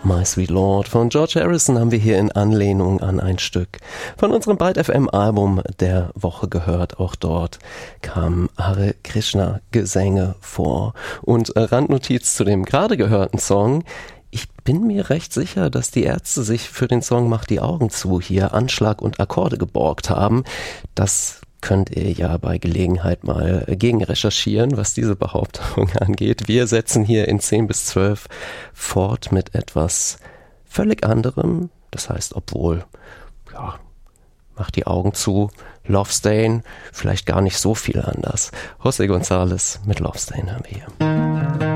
My Sweet Lord von George Harrison haben wir hier in Anlehnung an ein Stück von unserem Byte FM Album der Woche gehört. Auch dort kamen Hare Krishna Gesänge vor. Und Randnotiz zu dem gerade gehörten Song: Ich bin mir recht sicher, dass die Ärzte sich für den Song Mach die Augen zu hier Anschlag und Akkorde geborgt haben. Das könnt ihr ja bei Gelegenheit mal gegen recherchieren, was diese Behauptung angeht. Wir setzen hier in 10 bis 12 fort mit etwas völlig anderem. Das heißt, obwohl, ja, Mach die Augen zu, Love Stain, vielleicht gar nicht so viel anders. José González mit Love Stain haben wir hier.